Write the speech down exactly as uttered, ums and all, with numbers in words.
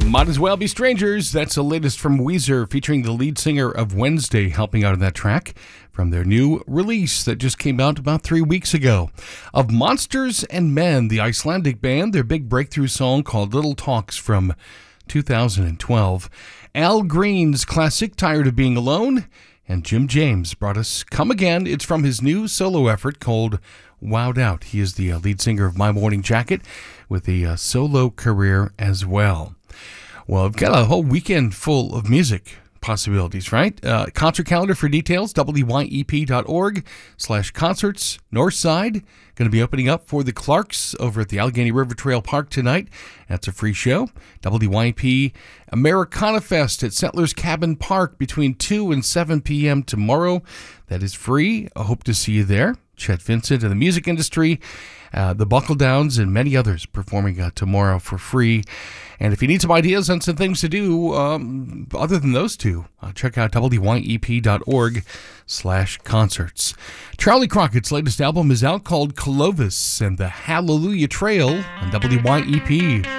Might as well be strangers. That's the latest from Weezer, featuring the lead singer of Wednesday helping out on that track from their new release that just came out about three weeks ago. Of Monsters and Men, the Icelandic band, their big breakthrough song called Little Talks from two thousand twelve. Al Green's classic Tired of Being Alone. And Jim James brought us Come Again. It's from his new solo effort called Wowed Out. He is the uh, lead singer of My Morning Jacket with a uh, solo career as well. Well, I've got a whole weekend full of music possibilities, right? Uh, concert calendar for details, W Y E P dot org slash concerts. Northside, going to be opening up for the Clarks over at the Allegheny River Trail Park tonight. That's a free show. W Y E P Americana Fest at Settlers Cabin Park between two and seven p.m. tomorrow. That is free. I hope to see you there. Chet Vincent and the music industry, uh, the Buckle Downs, and many others performing uh, tomorrow for free. And if you need some ideas on some things to do, um, other than those two, uh, check out W Y E P dot org slash concerts. Charlie Crockett's latest album is out called Clovis and the Hallelujah Trail on W Y E P.